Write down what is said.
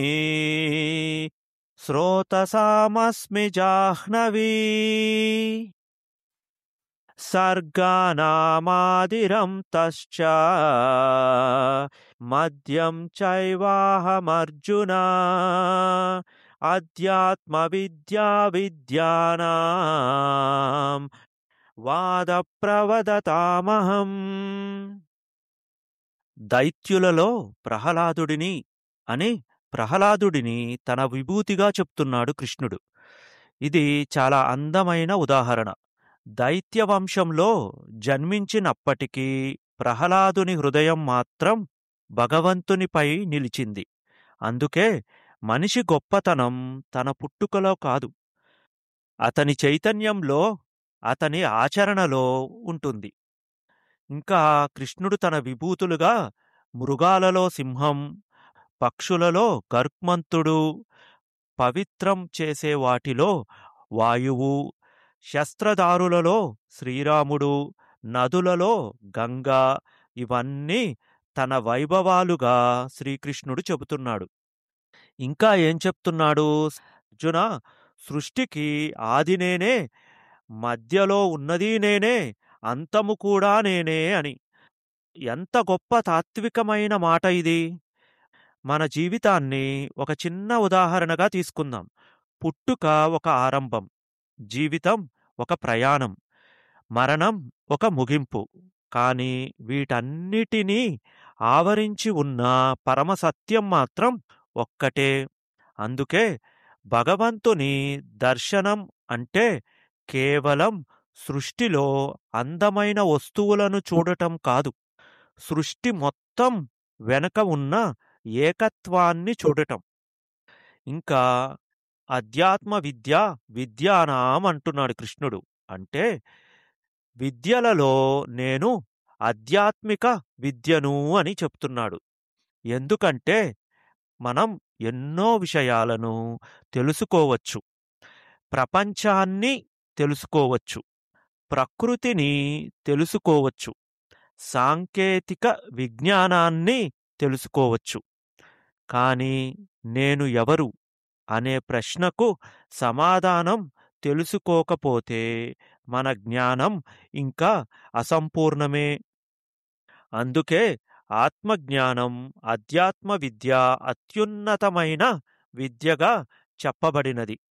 శ్రోతసామస్మి జాహ్నవీ సర్గానామాదిరం తశ్చ మద్యం చైవాహమర్జున అధ్యాత్మ విద్యా విద్యానాం వాద ప్రవదతామహం. దైత్యులలో ప్రహ్లాదుడిని అని ప్రహ్లాదుడిని తన విభూతిగా చెప్తున్నాడు కృష్ణుడు. ఇది చాలా అందమైన ఉదాహరణ. దైత్యవంశంలో జన్మించినప్పటికీ ప్రహ్లాదుని హృదయం మాత్రం భగవంతునిపై నిలిచింది. అందుకే మనిషి గొప్పతనం తన పుట్టుకలో కాదు, అతని చైతన్యంలో, అతని ఆచరణలో ఉంటుంది. ఇంకా కృష్ణుడు తన విభూతులుగా మృగాలలో సింహం, పక్షులలో గరుత్మంతుడు, పవిత్రం చేసే వాటిలో వాయువు, శస్త్రధారులలో శ్రీరాముడు, నదులలో గంగా, ఇవన్నీ తన వైభవాలుగా శ్రీకృష్ణుడు చెబుతున్నాడు. ఇంకా ఏం చెప్తున్నాడు? అర్జున, సృష్టికి ఆది నేనే, మధ్యలో ఉన్నది నేనే, అంతము కూడా నేనే అని. ఎంత గొప్ప తాత్వికమైన మాట ఇది! మన జీవితాన్ని ఒక చిన్న ఉదాహరణగా తీసుకుందాం. పుట్టుక ఒక ఆరంభం, జీవితం ఒక ప్రయాణం, మరణం ఒక ముగింపు. కానీ వీటన్నిటినీ ఆవరించి ఉన్న పరమసత్యం మాత్రం ఒక్కటే. అందుకే భగవంతుని దర్శనం అంటే కేవలం సృష్టిలో అందమైన వస్తువులను చూడటం కాదు, సృష్టి మొత్తం వెనక ఉన్న ఏకత్వాన్ని చూడటం. ఇంకా అధ్యాత్మ విద్య విద్యానాం అంటున్నాడు కృష్ణుడు. అంటే విద్యలలో నేను ఆధ్యాత్మిక విద్యను అని చెప్తున్నాడు. ఎందుకంటే మనం ఎన్నో విషయాలను తెలుసుకోవచ్చు, ప్రపంచాన్ని తెలుసుకోవచ్చు, ప్రకృతిని తెలుసుకోవచ్చు, సాంకేతిక విజ్ఞానాన్ని తెలుసుకోవచ్చు. కానీ నేను ఎవరు అనే ప్రశ్నకు సమాధానం తెలుసుకోకపోతే మన జ్ఞానం ఇంకా అసంపూర్ణమే. అందుకే ఆత్మజ్ఞానం, అధ్యాత్మ విద్య అత్యున్నతమైన విద్యగా చెప్పబడినది.